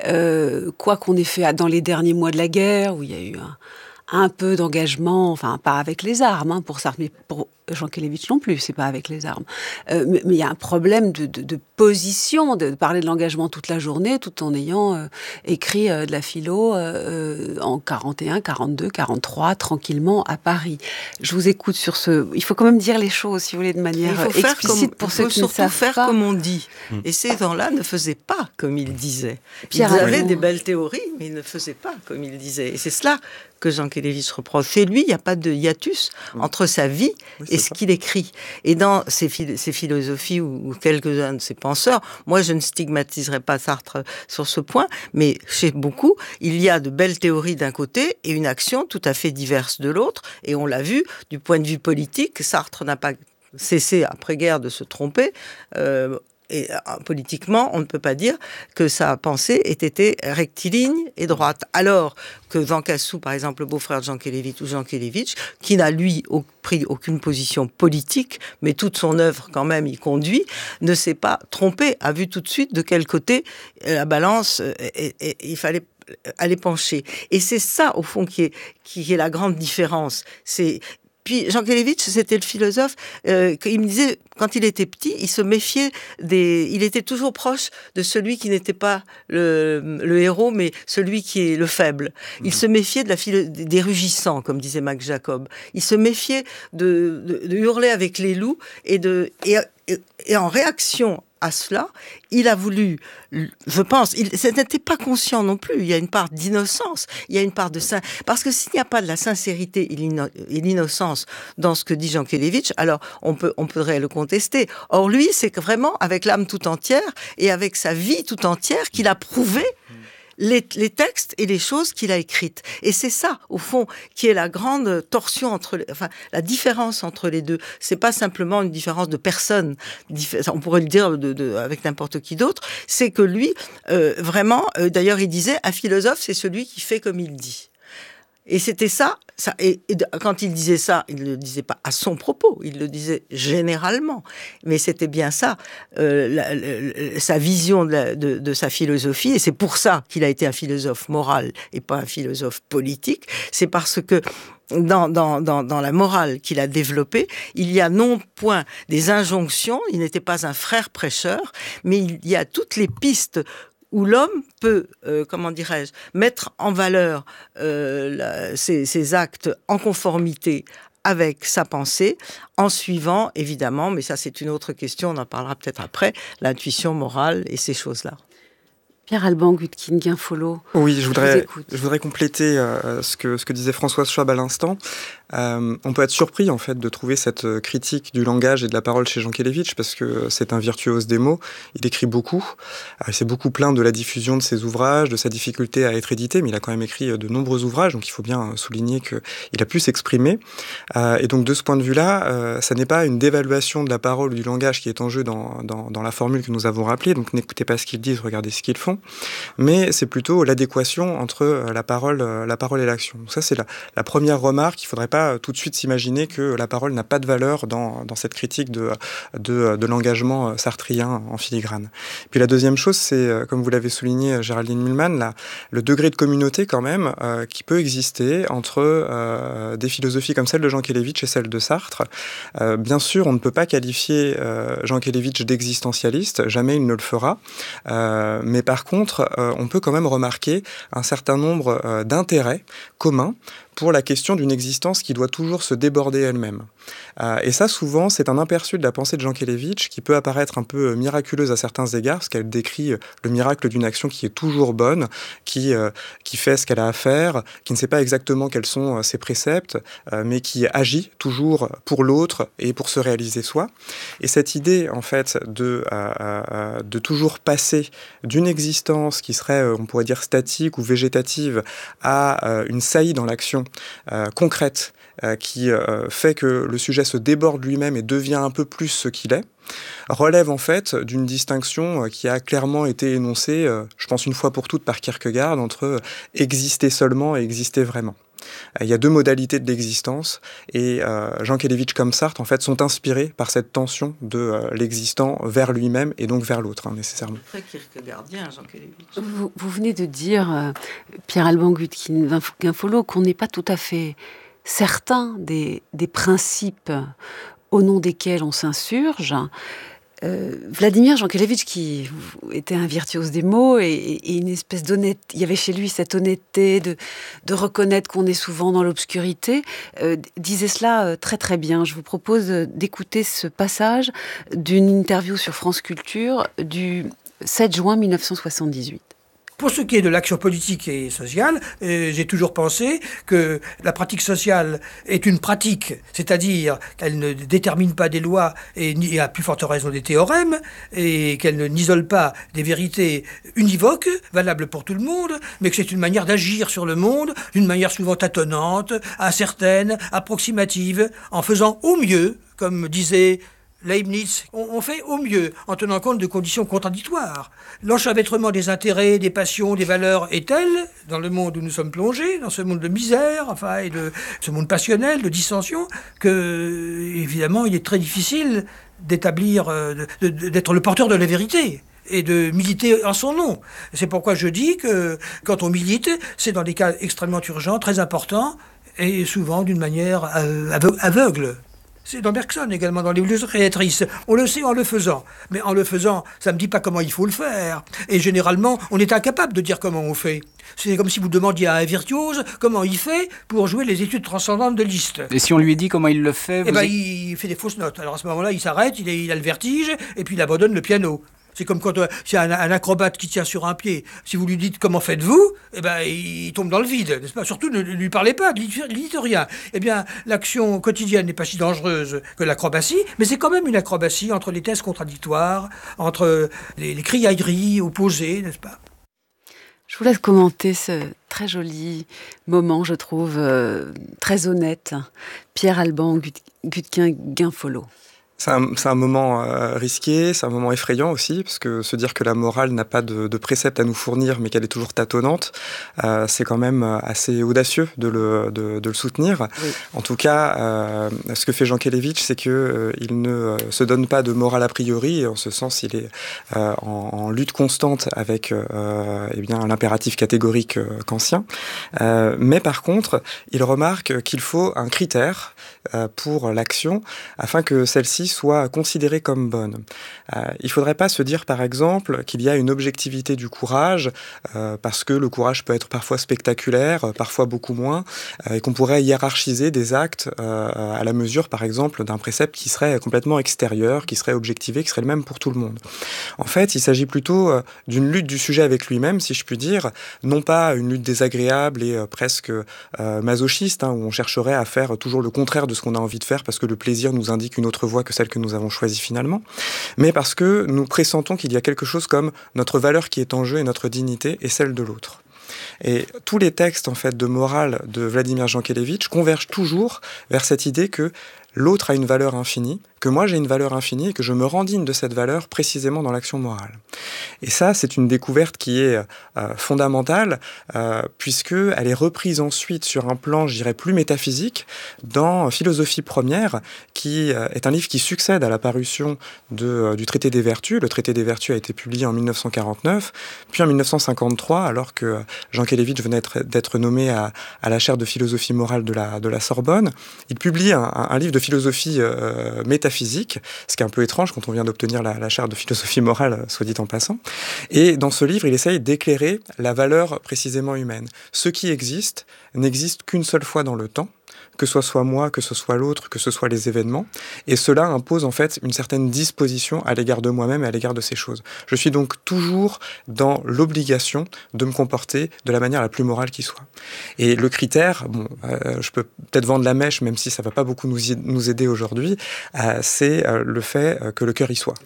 Euh, quoi qu'on ait fait dans les derniers mois de la guerre, où il y a eu un, un peu d'engagement, enfin pas avec les armes, hein, pour Sartre, mais pour Jankélévitch non plus, c'est pas avec les armes. Euh, mais il y a un problème de, de, de position, de, de parler de l'engagement toute la journée, tout en ayant euh, écrit euh, de la philo euh, en quarante et un, quarante-deux, quarante-trois, tranquillement à Paris. Je vous écoute sur ce... Il faut quand même dire les choses, si vous voulez, de manière explicite pour ceux qui ne savent pas. Il faut surtout faire comme on dit. Mmh. Et ces gens-là ne faisaient pas comme ils disaient. Pierre ils avaient des belles théories, mais ils ne faisaient pas comme ils disaient. Et c'est cela que Jankélévitch reproche. Chez lui, il n'y a pas de hiatus mmh. entre sa vie oui, et ce ça. qu'il écrit. Et dans ses, phil- ses philosophies ou, ou quelques-uns de ses penseurs, moi je ne stigmatiserai pas Sartre sur ce point, mais chez beaucoup, il y a de belles théories d'un côté et une action tout à fait diverse de l'autre. Et on l'a vu, du point de vue politique, Sartre n'a pas cessé après-guerre de se tromper. Euh, Et politiquement, on ne peut pas dire que sa pensée ait été rectiligne et droite. Alors que Jean Cassou, par exemple, le beau-frère de Jankélévitch, ou Jankélévitch, qui n'a, lui, au, pris aucune position politique, mais toute son œuvre, quand même, y conduit, ne s'est pas trompé, a vu tout de suite de quel côté la balance, et, et, et, il fallait aller pencher. Et c'est ça, au fond, qui est, qui est la grande différence. C'est... Puis Jankélévitch, c'était le philosophe, euh, il me disait, quand il était petit, il se méfiait des... Il était toujours proche de celui qui n'était pas le, le héros, mais celui qui est le faible. Il mmh. se méfiait de la philo... des rugissants, comme disait Max Jacob. Il se méfiait de, de, de hurler avec les loups, et, de, et, et, et en réaction à cela, il a voulu, je pense, il n'était pas conscient non plus, il y a une part d'innocence, il y a une part de sin... Parce que s'il n'y a pas de la sincérité et l'innocence dans ce que dit Jankélévitch, alors on, peut, on pourrait le contester. Or lui, c'est que vraiment avec l'âme tout entière et avec sa vie tout entière qu'il a prouvé Les, les textes et les choses qu'il a écrites. Et c'est ça, au fond, qui est la grande torsion entre, les, enfin, la différence entre les deux. C'est pas simplement une différence de personne. On pourrait le dire de, de, avec n'importe qui d'autre. C'est que lui, euh, vraiment, euh, d'ailleurs, il disait, un philosophe, c'est celui qui fait comme il dit. Et c'était ça, ça et, et quand il disait ça, il ne le disait pas à son propos, il le disait généralement. Mais c'était bien ça, euh, la, la, sa vision de, la, de, de sa philosophie, et c'est pour ça qu'il a été un philosophe moral et pas un philosophe politique. C'est parce que Dans, dans, dans, dans la morale qu'il a développée, il y a non point des injonctions, il n'était pas un frère prêcheur, mais il y a toutes les pistes où l'homme peut, euh, comment dirais-je, mettre en valeur euh, la, ses, ses actes en conformité avec sa pensée, en suivant, évidemment, mais ça c'est une autre question, on en parlera peut-être après, l'intuition morale et ces choses-là. Pierre-Alban Gutkin-Guinfolot. Oui, je voudrais, je, je voudrais compléter euh, ce, que, ce que disait Françoise Schwab à l'instant. Euh, on peut être surpris en fait de trouver cette critique du langage et de la parole chez Jankélévitch parce que c'est un virtuose des mots. Il écrit beaucoup. Alors, il s'est beaucoup plaint de la diffusion de ses ouvrages, de sa difficulté à être édité, mais il a quand même écrit de nombreux ouvrages, donc il faut bien souligner qu'il a pu s'exprimer. Euh, et donc de ce point de vue-là, euh, ça n'est pas une dévaluation de la parole ou du langage qui est en jeu dans, dans, dans la formule que nous avons rappelée. Donc n'écoutez pas ce qu'ils disent, regardez ce qu'ils font. Mais c'est plutôt l'adéquation entre la parole, la parole et l'action. Donc ça c'est la, la première remarque. Il ne faudrait pas tout de suite s'imaginer que la parole n'a pas de valeur dans, dans cette critique de, de, de l'engagement sartrien en filigrane. Puis la deuxième chose, c'est, comme vous l'avez souligné, Géraldine Mühlmann, la, le degré de communauté quand même euh, qui peut exister entre euh, des philosophies comme celle de Jankélévitch et celle de Sartre. Euh, bien sûr, on ne peut pas qualifier euh, Jankélévitch d'existentialiste, jamais il ne le fera, euh, mais par contre, euh, on peut quand même remarquer un certain nombre euh, d'intérêts communs pour la question d'une existence qui doit toujours se déborder elle-même. Euh, et ça, souvent, c'est un aperçu de la pensée de Jankélévitch qui peut apparaître un peu miraculeuse à certains égards, parce qu'elle décrit le miracle d'une action qui est toujours bonne, qui, euh, qui fait ce qu'elle a à faire, qui ne sait pas exactement quels sont ses préceptes, euh, mais qui agit toujours pour l'autre et pour se réaliser soi. Et cette idée, en fait, de, euh, euh, de toujours passer d'une existence qui serait, on pourrait dire, statique ou végétative à euh, une saillie dans l'action Euh, concrète euh, qui euh, fait que le sujet se déborde lui-même et devient un peu plus ce qu'il est, relève en fait d'une distinction euh, qui a clairement été énoncée, euh, je pense une fois pour toutes par Kierkegaard, entre euh, exister seulement et exister vraiment. Il y a deux modalités de l'existence et euh, Jankélévitch comme Sartre en fait sont inspirés par cette tension de euh, l'existant vers lui-même et donc vers l'autre hein, nécessairement. Très kierkegaardien, Jankélévitch. Vous, vous venez de dire, euh, Pierre-Alban Gutkin-Guinfolot, qu'on n'est pas tout à fait certain des, des principes au nom desquels on s'insurge. Euh, Vladimir Jankélévitch, qui était un virtuose des mots et, et une espèce d'honnêteté, il y avait chez lui cette honnêteté de, de reconnaître qu'on est souvent dans l'obscurité, euh, disait cela euh, très très bien. Je vous propose d'écouter ce passage d'une interview sur France Culture du sept juin mille neuf cent soixante-dix-huit. Pour ce qui est de l'action politique et sociale, euh, j'ai toujours pensé que la pratique sociale est une pratique, c'est-à-dire qu'elle ne détermine pas des lois et, et à plus forte raison des théorèmes, et qu'elle ne n'isole pas des vérités univoques, valables pour tout le monde, mais que c'est une manière d'agir sur le monde, d'une manière souvent tâtonnante, incertaine, approximative, en faisant au mieux, comme disait Leibniz, on, on fait au mieux en tenant compte de conditions contradictoires. L'enchevêtrement des intérêts, des passions, des valeurs est tel, dans le monde où nous sommes plongés, dans ce monde de misère, enfin, et de ce monde passionnel, de dissension, que, évidemment, il est très difficile d'établir, de, de, d'être le porteur de la vérité et de militer en son nom. C'est pourquoi je dis que quand on milite, c'est dans des cas extrêmement urgents, très importants, et souvent d'une manière aveugle. C'est dans Bergson également, dans les Lueurs créatrices. On le sait en le faisant. Mais en le faisant, ça ne me dit pas comment il faut le faire. Et généralement, on est incapable de dire comment on fait. C'est comme si vous demandiez à un virtuose comment il fait pour jouer les études transcendantes de Liszt. Et si on lui dit comment il le fait, Eh ben, êtes... il fait des fausses notes. Alors à ce moment-là, il s'arrête, il, est, il a le vertige, et puis il abandonne le piano. C'est comme quand euh, il y a un, un acrobate qui tient sur un pied. Si vous lui dites comment faites-vous, eh ben, il tombe dans le vide, n'est-ce pas ? Surtout ne, ne lui parlez pas, ne lui dites rien. Eh bien, l'action quotidienne n'est pas si dangereuse que l'acrobatie, mais c'est quand même une acrobatie entre les thèses contradictoires, entre les, les criailleries opposées, n'est-ce pas ? Je vous laisse commenter ce très joli moment, je trouve, euh, très honnête. Pierre-Alban Gutkin-Guinfolot. C'est un, c'est un moment euh, risqué, c'est un moment effrayant aussi, parce que se dire que la morale n'a pas de, de préceptes à nous fournir, mais qu'elle est toujours tâtonnante, euh, c'est quand même assez audacieux de le, de, de le soutenir. Oui. En tout cas, euh, ce que fait Jankélévitch, c'est qu'il euh, ne euh, se donne pas de morale a priori, et en ce sens, il est euh, en, en lutte constante avec euh, eh bien, l'impératif catégorique euh, kantien. Euh, mais par contre, il remarque qu'il faut un critère euh, pour l'action, afin que celle-ci soit considérée comme bonne. Euh, il ne faudrait pas se dire, par exemple, qu'il y a une objectivité du courage, euh, parce que le courage peut être parfois spectaculaire, parfois beaucoup moins, euh, et qu'on pourrait hiérarchiser des actes euh, à la mesure, par exemple, d'un précepte qui serait complètement extérieur, qui serait objectivé, qui serait le même pour tout le monde. En fait, il s'agit plutôt euh, d'une lutte du sujet avec lui-même, si je puis dire, non pas une lutte désagréable et euh, presque euh, masochiste, hein, où on chercherait à faire toujours le contraire de ce qu'on a envie de faire parce que le plaisir nous indique une autre voie que celle que nous avons choisie finalement, mais parce que nous pressentons qu'il y a quelque chose comme notre valeur qui est en jeu et notre dignité et celle de l'autre. Et tous les textes en fait de morale de Vladimir Jankélévitch convergent toujours vers cette idée que l'autre a une valeur infinie, que moi j'ai une valeur infinie et que je me rends digne de cette valeur précisément dans l'action morale. Et ça, c'est une découverte qui est euh, fondamentale, euh, puisqu'elle est reprise ensuite sur un plan, je dirais, plus métaphysique, dans Philosophie première, qui euh, est un livre qui succède à la parution de, euh, du Traité des Vertus. Le Traité des Vertus a été publié en mille neuf cent quarante-neuf, puis en mille neuf cent cinquante-trois, alors que Jankélévitch venait d'être nommé à, à la chaire de philosophie morale de la, de la Sorbonne. Il publie un, un livre de philosophie euh, métaphysique, ce qui est un peu étrange quand on vient d'obtenir la, la chaire de philosophie morale, soit dit en passant. Et dans ce livre, il essaye d'éclairer la valeur précisément humaine. Ce qui existe n'existe qu'une seule fois dans le temps, que ce soit moi, que ce soit l'autre, que ce soit les événements. Et cela impose en fait une certaine disposition à l'égard de moi-même et à l'égard de ces choses. Je suis donc toujours dans l'obligation de me comporter de la manière la plus morale qui soit. Et le critère, bon, euh, je peux peut-être vendre la mèche, même si ça ne va pas beaucoup nous, y, nous aider aujourd'hui, euh, c'est euh, le fait euh, que le cœur y soit.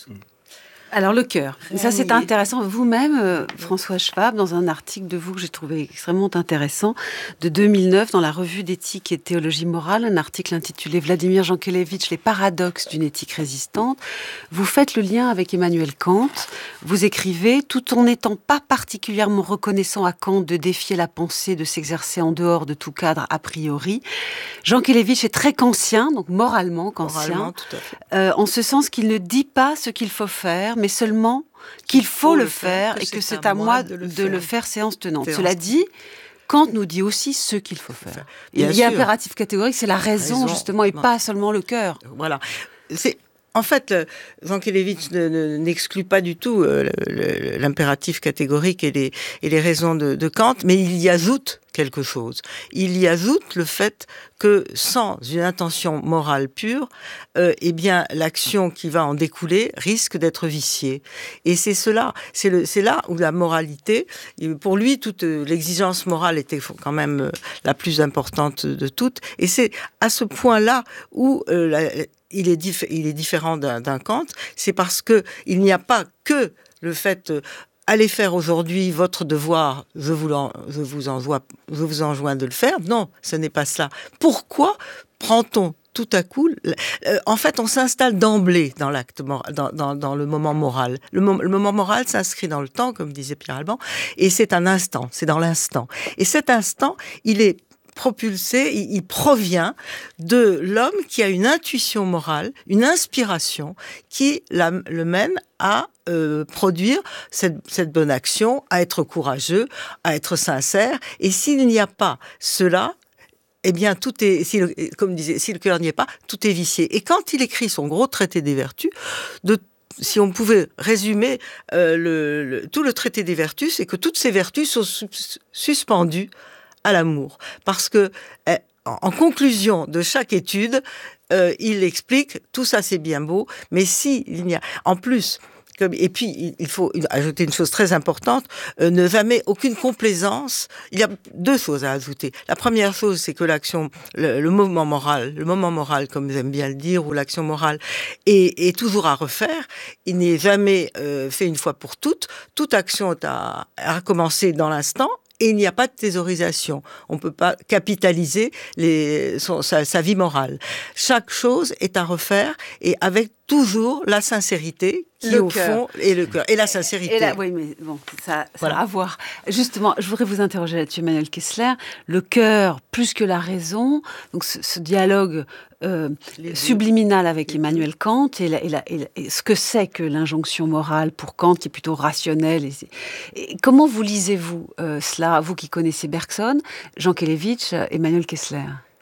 Alors le cœur, ça c'est intéressant. Vous-même, euh, François Schwab, dans un article de vous que j'ai trouvé extrêmement intéressant, de deux mille neuf, dans la revue d'éthique et de théologie morale, un article intitulé Vladimir Jankélévitch, les paradoxes d'une éthique résistante, vous faites le lien avec Emmanuel Kant. Vous écrivez, tout en n'étant pas particulièrement reconnaissant à Kant de défier la pensée, de s'exercer en dehors de tout cadre a priori, Jankélévitch est très kantien, donc moralement kantien, moralement, tout à fait. Euh, en ce sens qu'il ne dit pas ce qu'il faut faire, mais seulement qu'il faut, faut le faire, faire que et que c'est à moi de le, de le faire séance tenante. Séance. Cela dit, Kant nous dit aussi ce qu'il faut faire. Bien Il y a sûr. impératif catégorique, c'est la raison, raison justement, et non. pas seulement le cœur. Voilà. C'est... En fait, Jankélévitch n'exclut pas du tout euh, l'impératif catégorique et les, et les raisons de, de Kant, mais il y ajoute quelque chose. Il y ajoute le fait que sans une intention morale pure, euh, eh bien l'action qui va en découler risque d'être viciée. Et c'est cela, c'est, le, c'est là où la moralité, pour lui, toute l'exigence morale était quand même la plus importante de toutes. Et c'est à ce point-là où euh, la, il est, dif- il est différent d'un, d'un Kant, c'est parce que il n'y a pas que le fait euh, allez faire aujourd'hui votre devoir, je vous, en, je, vous enjoins, je vous enjoins de le faire. Non, ce n'est pas cela. Pourquoi prend-on tout à coup, euh, en fait, on s'installe d'emblée dans l'acte moral, dans, dans, dans le moment moral. Le, mo- le moment moral s'inscrit dans le temps, comme disait Pierre Alban, et c'est un instant, c'est dans l'instant. Et cet instant, il est propulsé, il, il provient de l'homme qui a une intuition morale, une inspiration qui la, le mène à euh, produire cette, cette bonne action, à être courageux, à être sincère. Et s'il n'y a pas cela, eh bien, tout est, si le, comme disait, si le cœur n'y est pas, tout est vicié. Et quand il écrit son gros traité des vertus, de si on pouvait résumer euh, le, le, tout le traité des vertus, c'est que toutes ces vertus sont sus- suspendues à l'amour. Parce que, eh, en conclusion de chaque étude, euh, il explique, tout ça c'est bien beau, mais si il y a, en plus, comme, et puis il faut ajouter une chose très importante, euh, ne jamais aucune complaisance. Il y a deux choses à ajouter. La première chose, c'est que l'action, le, le mouvement moral, le moment moral, comme j'aime bien le dire, ou l'action morale, est, est toujours à refaire. Il n'est jamais euh, fait une fois pour toutes. Toute action est à, à recommencer dans l'instant. Et il n'y a pas de thésaurisation. On ne peut pas capitaliser les, son, sa, sa vie morale. Chaque chose est à refaire et avec toujours la sincérité qui, le au cœur. fond, et le cœur. Et la sincérité. Et la, oui, mais bon, ça, ça voilà. a à voir. Justement, je voudrais vous interroger là-dessus, Emmanuel Kessler. Le cœur, plus que la raison, donc ce, ce dialogue euh, subliminal avec Emmanuel Kant et, la, et, la, et, la, et ce que c'est que l'injonction morale pour Kant, qui est plutôt rationnelle. Et, et comment vous lisez-vous euh, cela, vous qui connaissez Bergson, Jankélévitch, Emmanuel Kessler?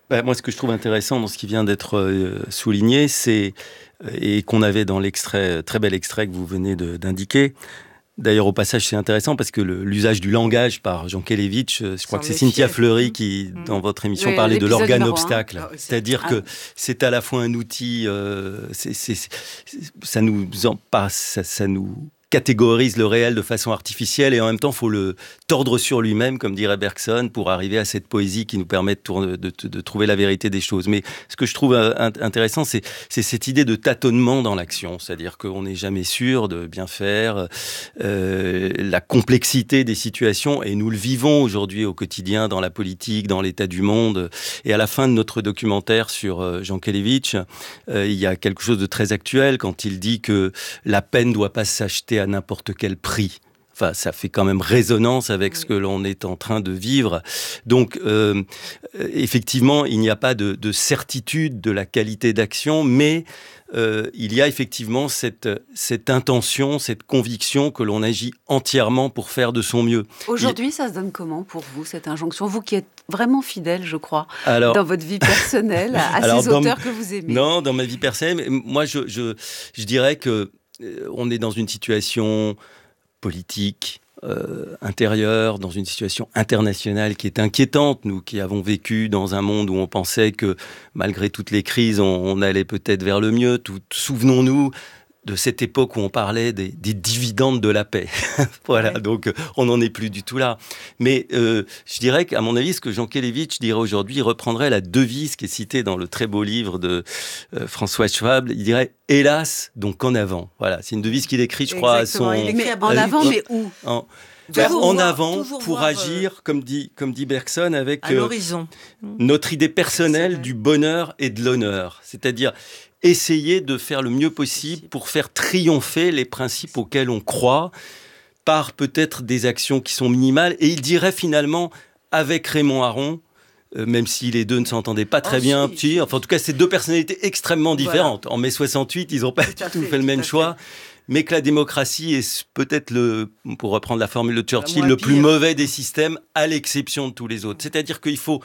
Bah, moi, ce que je trouve intéressant dans ce qui vient d'être euh, souligné, c'est, et qu'on avait dans l'extrait, très bel extrait que vous venez de, d'indiquer, d'ailleurs, au passage, c'est intéressant parce que le, l'usage du langage par Jankélévitch, je crois Sans que c'est Cynthia Fleury qui, mmh. dans votre émission, oui, parlait de l'organe-obstacle. Ah, c'est-à-dire ah, que c'est à la fois un outil, euh, c'est, c'est, c'est, ça nous en passe, ça, ça nous catégorise le réel de façon artificielle et en même temps, il faut le tordre sur lui-même, comme dirait Bergson, pour arriver à cette poésie qui nous permet de, tourner, de, de, de trouver la vérité des choses. Mais ce que je trouve intéressant, c'est, c'est cette idée de tâtonnement dans l'action, c'est-à-dire qu'on n'est jamais sûr de bien faire, euh, la complexité des situations, et nous le vivons aujourd'hui au quotidien dans la politique, dans l'état du monde. Et à la fin de notre documentaire sur euh, Jankélévitch, euh, il y a quelque chose de très actuel quand il dit que la paix ne doit pas s'acheter à n'importe quel prix. Enfin, ça fait quand même résonance avec ce que l'on est en train de vivre. Donc, euh, effectivement, il n'y a pas de, de certitude de la qualité d'action, mais euh, il y a effectivement cette, cette intention, cette conviction que l'on agit entièrement pour faire de son mieux. Aujourd'hui, il... ça se donne comment pour vous, cette injonction ? Vous qui êtes vraiment fidèle, je crois, alors, dans votre vie personnelle, à alors, ces auteurs que vous aimez. Non, dans ma vie personnelle, moi, je, je, je dirais que on est dans une situation politique, euh, intérieure, dans une situation internationale qui est inquiétante. Nous qui avons vécu dans un monde où on pensait que malgré toutes les crises, on, on allait peut-être vers le mieux. Tout, souvenons-nous de cette époque où on parlait des, des dividendes de la paix. Voilà, ouais. Donc on n'en est plus du tout là. Mais euh, je dirais qu'à mon avis, ce que Jankélévitch dirait aujourd'hui, il reprendrait la devise qui est citée dans le très beau livre de euh, François Schwab. Il dirait « Hélas, donc en avant ». Voilà, c'est une devise qu'il écrit, je crois, Exactement. à son... Mais en avant, mais où en, Vers en voir, avant pour voir, agir, euh, comme dit, comme dit Bergson, avec à l'horizon. Euh, notre idée personnelle Personnel. du bonheur et de l'honneur. C'est-à-dire essayer de faire le mieux possible pour faire triompher les principes auxquels on croit par peut-être des actions qui sont minimales. Et il dirait finalement, avec Raymond Aron, euh, même si les deux ne s'entendaient pas très oh, bien, si, petit, enfin en tout cas c'est deux personnalités extrêmement différentes. Voilà. En mai soixante-huit, ils n'ont pas tout, tout fait, fait le même choix. Mais que la démocratie est peut-être, le, pour reprendre la formule de Churchill, le plus mauvais des systèmes, à l'exception de tous les autres. C'est-à-dire qu'il faut,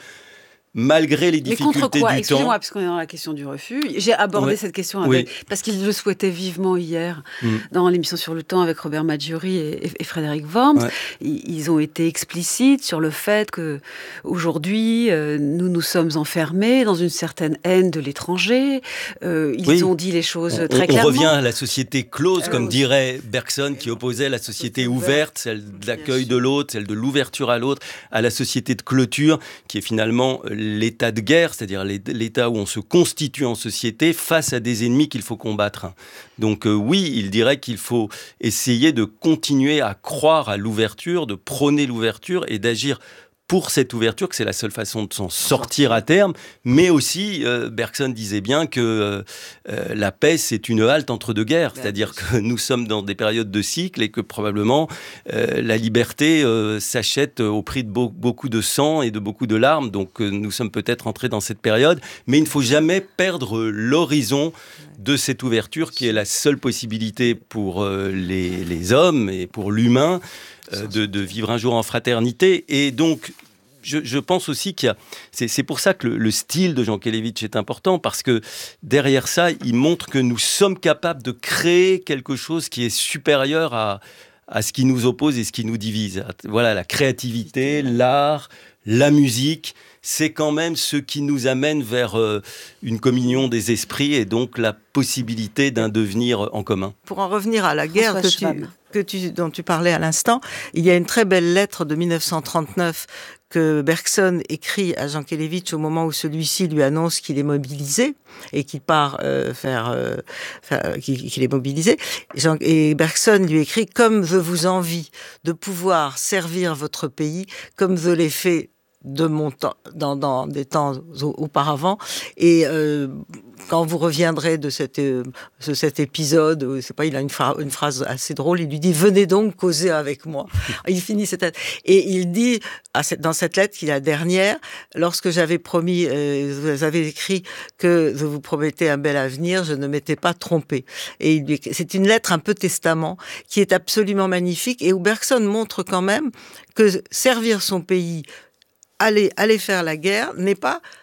malgré les difficultés Mais contre quoi ? du Excusez-moi, temps... parce qu'on est dans la question du refus. J'ai abordé ouais. cette question avec, oui. parce qu'il le souhaitait vivement hier, mm. dans l'émission Sur le temps avec Robert Maggiori et, et, et Frédéric Worms. Ouais. Ils ont été explicites sur le fait qu'aujourd'hui, euh, nous nous sommes enfermés dans une certaine haine de l'étranger. Euh, ils oui. ont dit les choses on, très on, clairement. On revient à la société close, euh, comme dirait Bergson, qui opposait la société ouverte, celle de l'accueil de l'autre, celle de l'ouverture à l'autre, à la société de clôture, qui est finalement l'état de guerre, c'est-à-dire l'état où on se constitue en société face à des ennemis qu'il faut combattre. Donc euh, oui, il dirait qu'il faut essayer de continuer à croire à l'ouverture, de prôner l'ouverture et d'agir pour cette ouverture, que c'est la seule façon de s'en sortir à terme, mais aussi, euh, Bergson disait bien que euh, euh, la paix, c'est une halte entre deux guerres, c'est-à-dire que nous sommes dans des périodes de cycle et que probablement euh, la liberté euh, s'achète au prix de beau, beaucoup de sang et de beaucoup de larmes, donc euh, nous sommes peut-être entrés dans cette période, mais il ne faut jamais perdre l'horizon de cette ouverture qui est la seule possibilité pour euh, les, les hommes et pour l'humain, Euh, de, de vivre un jour en fraternité. Et donc, je, je pense aussi qu'il y a... C'est, c'est pour ça que le, le style de Jankélévitch est important, parce que derrière ça, il montre que nous sommes capables de créer quelque chose qui est supérieur à, à ce qui nous oppose et ce qui nous divise. Voilà, la créativité, l'art, la musique, c'est quand même ce qui nous amène vers euh, une communion des esprits et donc la possibilité d'un devenir en commun. Pour en revenir à la guerre que tu, que tu, dont tu parlais à l'instant, il y a une très belle lettre de dix-neuf cent trente-neuf que Bergson écrit à Jankélévitch au moment où celui-ci lui annonce qu'il est mobilisé et qu'il part euh, faire, euh, faire qu'il, qu'il est mobilisé. Jean, et Bergson lui écrit « Comme je vous envie de pouvoir servir votre pays, comme je l'ai fait de mon temps, dans, dans des temps auparavant. Et euh, quand vous reviendrez de, cette, euh, de cet épisode, je sais pas, il a une, fra- une phrase assez drôle, il lui dit « Venez donc causer avec moi ». Il finit cette lettre. Et il dit, à cette, dans cette lettre, qui est la dernière, lorsque j'avais promis, euh, vous avez écrit que je vous promettais un bel avenir, je ne m'étais pas trompé. Et il lui, c'est une lettre un peu testament, qui est absolument magnifique, et où Bergson montre quand même que servir son pays, Aller, aller faire la guerre n'est pas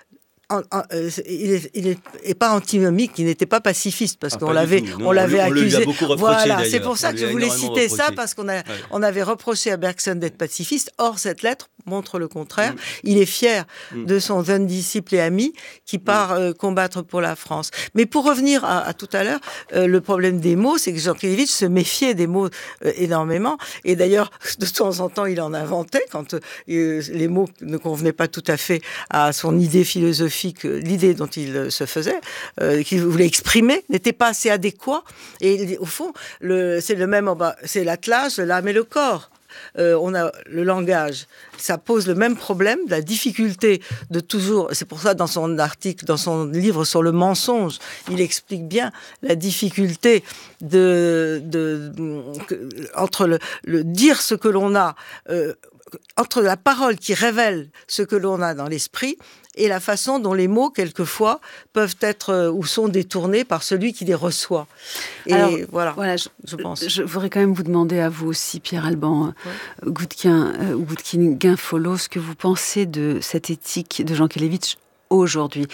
En, en, euh, il n'est pas antinomique, il n'était pas pacifiste, parce ah, qu'on l'avait, non, on l'avait on accusé. On lui a beaucoup reproché, voilà, c'est pour ça que je voulais citer reproché. ça, parce qu'on a, ouais. on avait reproché à Bergson d'être pacifiste. Or, cette lettre montre le contraire. Mm. Il est fier mm. de son jeune disciple et ami qui part mm. euh, combattre pour la France. Mais pour revenir à, à tout à l'heure, euh, le problème des mots, c'est que Jankélévitch se méfiait des mots euh, énormément. Et d'ailleurs, de temps en temps, il en inventait quand euh, les mots ne convenaient pas tout à fait à son idée philosophique. L'idée dont il se faisait, euh, qu'il voulait exprimer, n'était pas assez adéquat. Et au fond, le, c'est le même, c'est l'attelage, l'âme et le corps. Euh, on a le langage, ça pose le même problème, la difficulté de toujours. C'est pour ça dans son article, dans son livre sur le mensonge, il explique bien la difficulté de, de, de entre le, le dire ce que l'on a, euh, entre la parole qui révèle ce que l'on a dans l'esprit et la façon dont les mots, quelquefois, peuvent être euh, ou sont détournés par celui qui les reçoit. Et Alors, voilà, voilà je, je pense. Je voudrais quand même vous demander à vous aussi, Pierre Alban, ouais. Goudkin, euh, Goudkin Guinfolot, ce que vous pensez de cette éthique de Jankélévitch aujourd'hui.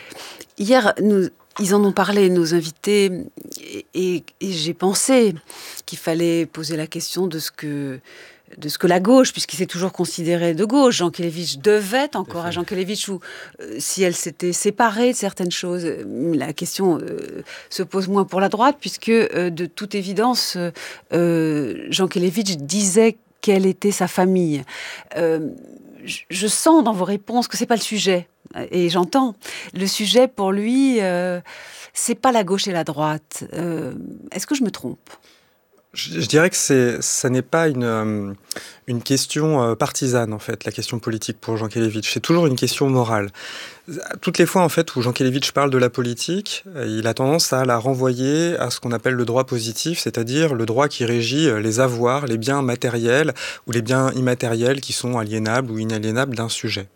Hier, nous... Ils en ont parlé, nos invités, et, et, et j'ai pensé qu'il fallait poser la question de ce que, de ce que la gauche, puisqu'il s'est toujours considéré de gauche, Jankélévitch devait encore à Jankélévitch, ou euh, si elle s'était séparée de certaines choses, la question euh, se pose moins pour la droite, puisque euh, de toute évidence, euh, Jankélévitch disait quelle était sa famille. Euh, je, je sens dans vos réponses que c'est pas le sujet. Et j'entends, le sujet pour lui, euh, c'est pas la gauche et la droite. Euh, est-ce que je me trompe ? je, je dirais que c'est, ça n'est pas une, euh, une question euh, partisane, en fait, la question politique pour Jankélévitch. C'est toujours une question morale. Toutes les fois, en fait, où Jankélévitch parle de la politique, il a tendance à la renvoyer à ce qu'on appelle le droit positif, c'est-à-dire le droit qui régit les avoirs, les biens matériels ou les biens immatériels qui sont aliénables ou inaliénables d'un sujet.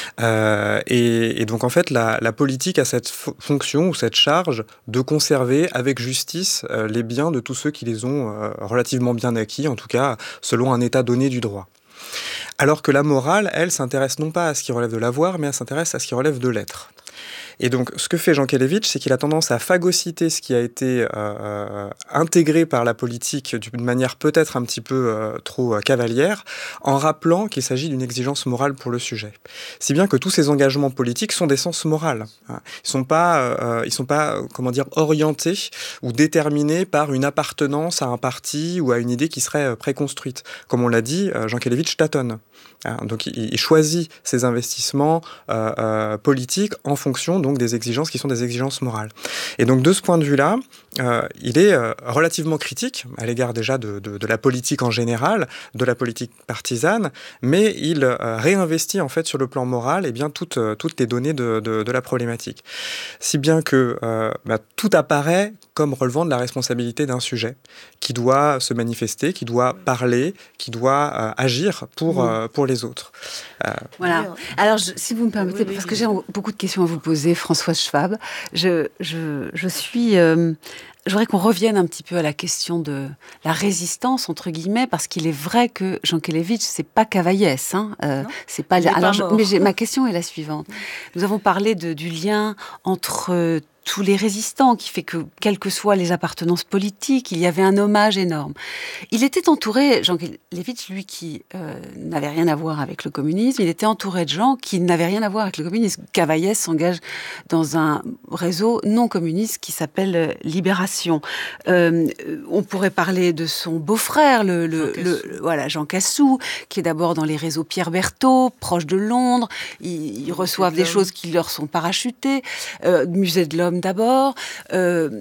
Euh, et, et donc, en fait, la, la politique a cette f- fonction ou cette charge de conserver avec justice euh, les biens de tous ceux qui les ont euh, relativement bien acquis, en tout cas selon un état donné du droit. Alors que la morale, elle, s'intéresse non pas à ce qui relève de l'avoir, mais elle s'intéresse à ce qui relève de l'être. Et donc, ce que fait Jankélévitch, c'est qu'il a tendance à phagocyter ce qui a été euh, intégré par la politique d'une manière peut-être un petit peu euh, trop euh, cavalière, en rappelant qu'il s'agit d'une exigence morale pour le sujet. Si bien que tous ces engagements politiques sont d'essence morale. Hein. Ils sont pas, euh, ils sont pas, comment dire, orientés ou déterminés par une appartenance à un parti ou à une idée qui serait euh, préconstruite. Comme on l'a dit, euh, Jankélévitch tâtonne. Hein. Donc, il, il choisit ses investissements euh, euh, politiques en fonction donc des exigences qui sont des exigences morales. Et donc de ce point de vue-là, euh, il est euh, relativement critique à l'égard déjà de, de, de la politique en général, de la politique partisane, mais il euh, réinvestit en fait sur le plan moral eh bien, toutes, toutes les données de, de, de la problématique. Si bien que euh, bah, tout apparaît comme relevant de la responsabilité d'un sujet qui doit se manifester, qui doit parler, qui doit euh, agir pour, mmh. euh, pour les autres. Euh... Voilà. Alors, je, si vous me permettez, parce que j'ai beaucoup de questions à vous poser, Françoise Schwab, je, je, je suis... Euh, je voudrais qu'on revienne un petit peu à la question de la résistance, entre guillemets, parce qu'il est vrai que Jankélévitch, c'est pas Cavaillès. Hein, euh, c'est pas... Alors, pas je, mais j'ai, ma question est la suivante. Nous avons parlé de, du lien entre... tous les résistants, qui fait que, quelles que soient les appartenances politiques, il y avait un hommage énorme. Il était entouré, Jankélévitch, lui qui euh, n'avait rien à voir avec le communisme, il était entouré de gens qui n'avaient rien à voir avec le communisme. Cavaillès s'engage dans un réseau non communiste qui s'appelle Libération. Euh, on pourrait parler de son beau-frère, le, le, Jean, le, le, voilà, Jean Cassou, qui est d'abord dans les réseaux Pierre Berthaud, proche de Londres. Ils, ils reçoivent des choses qui leur sont parachutées. Euh, Musée de l'Homme d'abord, euh,